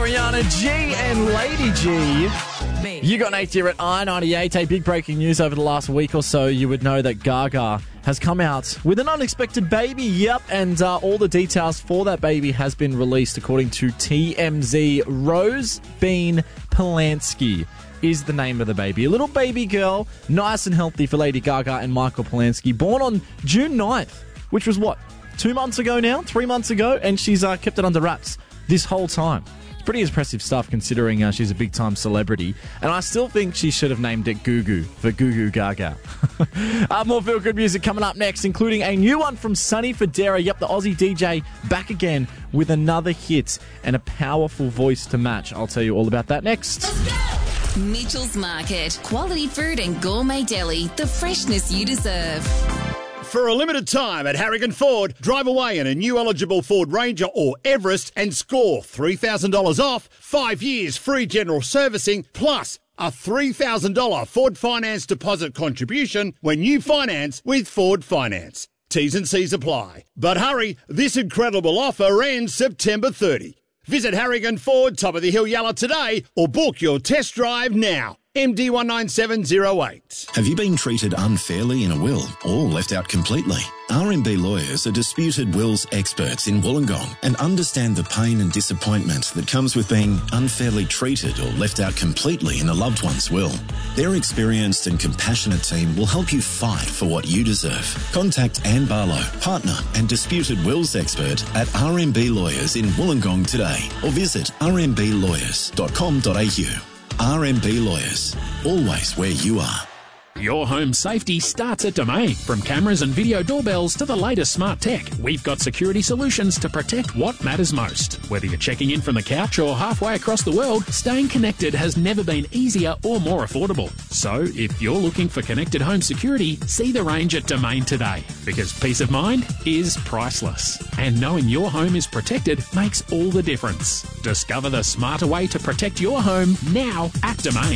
Ariana G and Lady G. You got Nate here at I-98. A big breaking news over the last week or so. You would know that Gaga has come out with an unexpected baby. Yep, and all the details for that baby has been released according to TMZ. Rose Bean Polanski is the name of the baby. A little baby girl, nice and healthy for Lady Gaga and Michael Polanski. Born on June 9th, which was what? 3 months ago, and she's kept it under wraps this whole time. It's pretty impressive stuff considering she's a big-time celebrity. And I still think she should have named it Goo Goo for Goo Goo Gaga. More feel-good music coming up next, including a new one from Sonny Fodera. Yep, the Aussie DJ back again with another hit and a powerful voice to match. I'll tell you all about that next. Mitchell's Market. Quality food and gourmet deli. The freshness you deserve. For a limited time at Harrigan Ford, drive away in a new eligible Ford Ranger or Everest and score $3,000 off, 5 years free general servicing, plus a $3,000 Ford Finance deposit contribution when you finance with Ford Finance. T's and C's apply. But hurry, this incredible offer ends September 30. Visit Harrigan Ford, top of the hill Yalla today or book your test drive now. MD19708. Have you been treated unfairly in a will or left out completely? RMB Lawyers are disputed wills experts in Wollongong and understand the pain and disappointment that comes with being unfairly treated or left out completely in a loved one's will. Their experienced and compassionate team will help you fight for what you deserve. Contact Anne Barlow, partner and disputed wills expert at RMB Lawyers in Wollongong today or visit rmblawyers.com.au. RMB Lawyers, always where you are. Your home safety starts at Domain. From cameras and video doorbells to the latest smart tech, we've got security solutions to protect what matters most. Whether you're checking in from the couch or halfway across the world, staying connected has never been easier or more affordable. So, if you're looking for connected home security, see the range at Domain today. Because peace of mind is priceless. And knowing your home is protected makes all the difference. Discover the smarter way to protect your home now at Domain.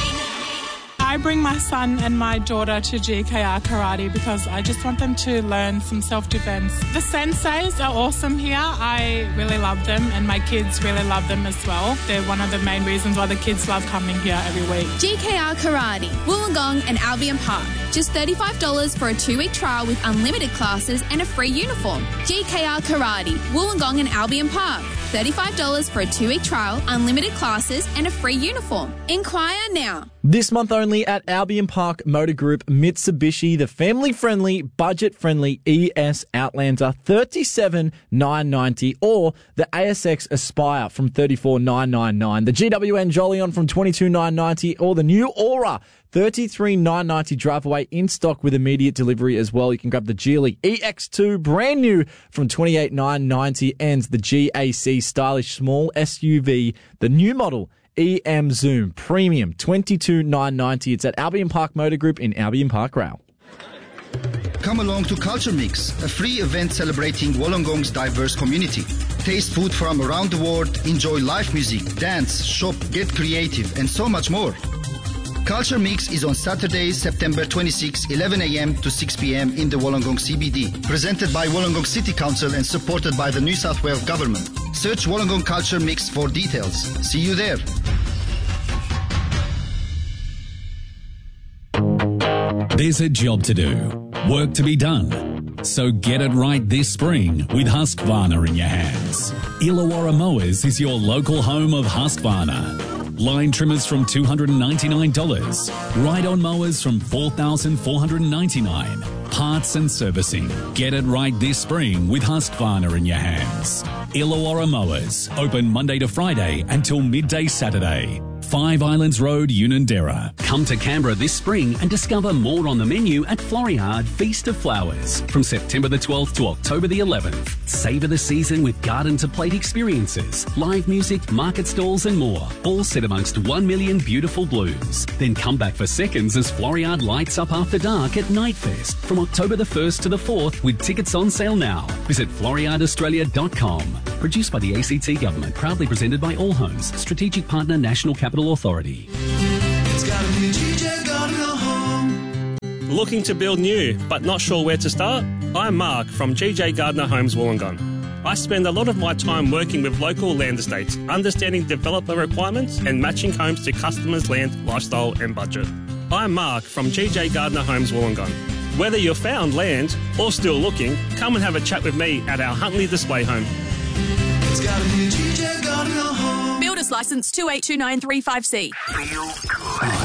I bring my son and my daughter to GKR Karate because I just want them to learn some self-defense. The senseis are awesome here. I really love them and my kids really love them as well. They're one of the main reasons why the kids love coming here every week. GKR Karate, Wollongong and Albion Park. Just $35 for a 2-week trial with unlimited classes and a free uniform. GKR Karate, Wollongong and Albion Park. $35 for a 2-week trial, unlimited classes and a free uniform. Inquire now. This month only at Albion Park Motor Group, Mitsubishi, the family-friendly, budget-friendly ES Outlander, $37,990, or the ASX Aspire from $34,999, the GWN Jolion from $22,990, or the new Aura, $33,990 drive away in stock with immediate delivery as well. You can grab the Geely EX2 brand new from $28,990 and the GAC stylish small SUV, the new model EM Zoom Premium $22,990. It's at Albion Park Motor Group in Albion Park Rail. Come along to Culture Mix, a free event celebrating Wollongong's diverse community. Taste food from around the world, enjoy live music, dance, shop, get creative, and so much more. Culture Mix is on Saturday, September 26, 11 a.m. to 6 p.m. in the Wollongong CBD. Presented by Wollongong City Council and supported by the New South Wales Government. Search Wollongong Culture Mix for details. See you there. There's a job to do, work to be done. So get it right this spring with Husqvarna in your hands. Illawarra Mowers is your local home of Husqvarna. Line trimmers from $299. Ride-on mowers from $4,499. Parts and servicing. Get it right this spring with Husqvarna in your hands. Illawarra Mowers. Open Monday to Friday until midday Saturday. 5 Islands Road, Unanderra. Come to Canberra this spring and discover more on the menu at Floriade Feast of Flowers from September the 12th to October the 11th. Savour the season with garden-to-plate experiences, live music, market stalls and more, all set amongst 1 million beautiful blooms. Then come back for seconds as Floriade lights up after dark at Nightfest from October the 1st to the 4th with tickets on sale now. Visit FloriadeAustralia.com. Produced by the ACT Government, proudly presented by All Homes, strategic partner National Capital Authority. It's gotta be GJ Gardner Home. Looking to build new, but not sure where to start? I'm Mark from GJ Gardner Homes Wollongong. I spend a lot of my time working with local land estates, understanding developer requirements and matching homes to customers' land, lifestyle and budget. I'm Mark from GJ Gardner Homes Wollongong. Whether you've found land or still looking, come and have a chat with me at our Huntley Display Home. It's gotta be GJ Gardner Home. Builder's Licence 2829355C. Feel good.